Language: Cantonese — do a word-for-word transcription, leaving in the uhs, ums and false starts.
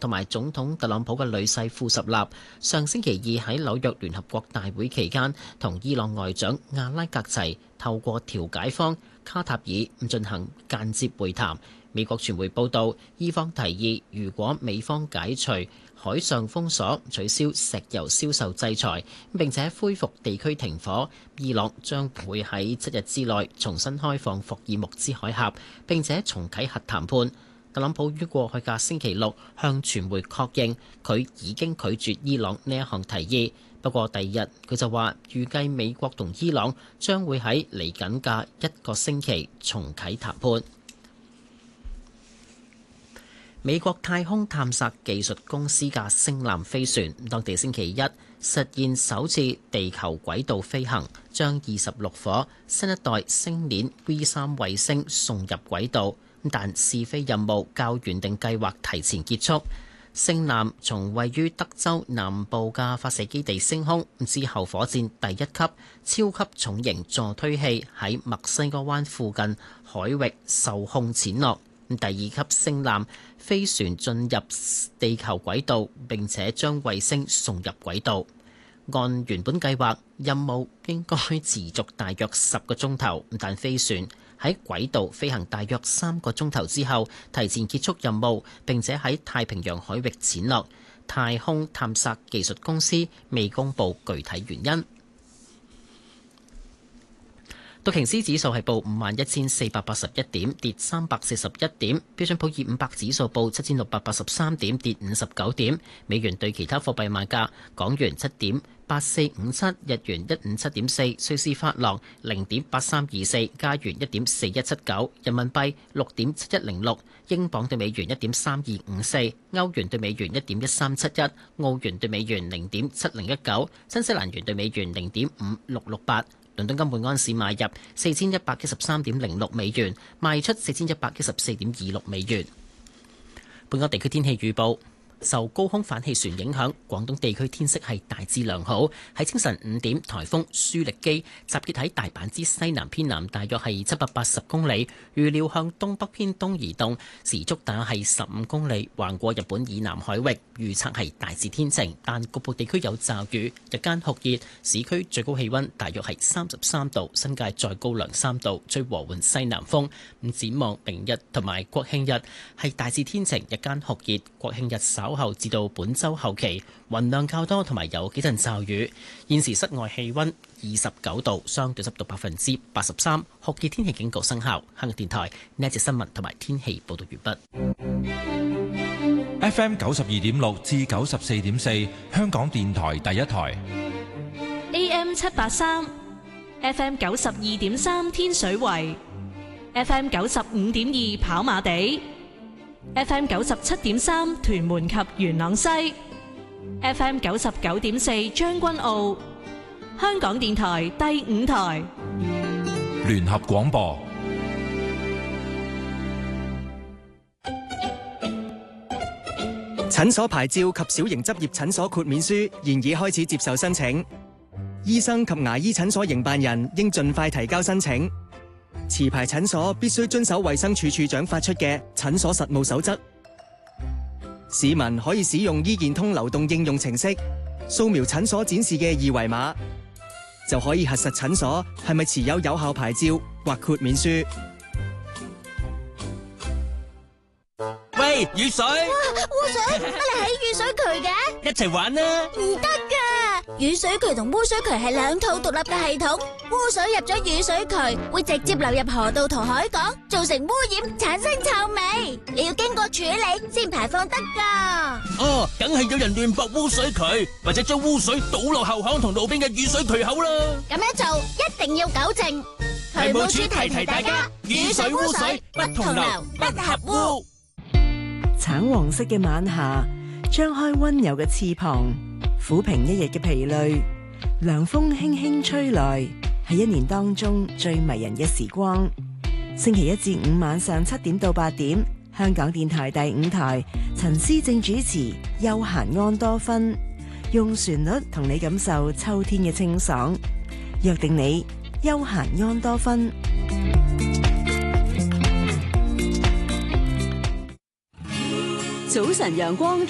同埋總統特朗普嘅女婿庫什納上星期二喺紐約聯合國大會期間，同伊朗外長阿拉格齊透過調解方卡塔爾進行間接會談。美國傳媒報道，伊方提議如果美方解除海上封鎖、取消石油銷售制裁，並且恢復地區停火，伊朗將會喺七日之內重新開放霍爾木茲海峽，並且重啟核談判。特朗普於過去嘅星期六向傳媒確認，佢已經拒絕伊朗呢一項提議。不過第二日佢就話，預計美國同伊朗將會喺嚟緊嘅一個星期重啟談判。美國太空探索技術公司嘅星艦飛船，當地星期一實現首次地球軌道飛行，將二十六顆新一代星鏈 V 三衛星送入軌道，但試飛任務較原定計劃提前結束。星艦從位於德州南部嘅發射基地升空之後，火箭第一級超級重型助推器喺墨西哥灣附近海域受控潛落。第二級星艦飛船進入地球軌道，並且將衛星送入軌道。按原本計劃，任務應該持續大約十個鐘頭，但飛船喺軌道飛行大約三個鐘頭之後，提前結束任務，並且喺太平洋海域潛落。太空探索技術公司未公布具體原因。道瓊斯指數係報五萬一千四百八十一點，跌三百四十一點。標準普爾五百指數報七千六百八十三點，跌五十九點。美元對其他貨幣賣價：港元七點八四五七，日元一五七點四，瑞士法郎零點八三二四，加元一點四一七九，人民幣六點七一零六，英鎊對美元一點三二五四，歐元對美元一點一三七一，澳元對美元零點七零一九，新西蘭元對美元零點五六六八。倫敦金每安士買入四千一百一十三點零六美元，賣出四千一百一十四點二六美元。本港地區天氣預報。受高空反氣旋影響，廣東地區天色係大致良好。喺清晨五點，颱風舒力基集結喺大阪之西南偏南，大約係七百八十公里，預料向東北偏東移動，時速大約係十五公里，橫過日本以南海域。預測係大致天晴，但局部地區有驟雨。日間酷熱，市區最高氣溫大約係三十三度，新界再高兩三度，吹和緩西南風。咁展望明日同埋國慶日係大致天晴，日間酷熱。國慶日稍後至到本周後期雲量較多，同埋有幾陣驟雨。現時室外氣溫二十九度，相對濕度百分之八十三，酷熱天氣警告生效。香港電台呢一節新聞同埋天氣報道完畢。 F M 九十二點六至九十四點四，香港電台第一台。 A M 七八三，F M 九十二點三天水圍，F M 九十五點二跑馬地。F M 九十七點三屯門及元朗西 ，F M 九十九點四將軍澳，香港電台第五台聯合廣播。 診所牌照及小型執業診所豁免書現已開始接受申請，醫生及牙醫診所營辦人應盡快提交申請。持牌診所必須遵守衛生署署長發出嘅診所實務守則。市民可以使用醫健通流動應用程式，掃描診所展示嘅二維碼，就可以核實診所係咪持有有效牌照或豁免書。 喂，雨水！ 哇，污水！乜你喺雨水渠嘅？ 一齊玩啦！ 唔得噶，雨水渠同污水渠係兩套獨立嘅系統。污水入咗雨水渠，會直接流入河道同海港，造成污染，產生臭味。你要經過處理先排放得噶。 哦，梗係有人亂駁污水渠，或者將污水倒落後巷同路邊嘅雨水渠口啦。 咁樣做一定要糾正。 渠務署提提大家，雨水污水不同流，不合污。 橙黃色嘅晚霞，張開溫柔嘅翅膀，撫平一日嘅疲累。涼風輕輕吹來，係一年當中最迷人嘅時光。星期一至五晚上七點到八點，香港電台第五台，陳思正主持《悠閒安多芬》，用旋律同你感受秋天嘅清爽。約定你悠閒安多芬。 早晨陽光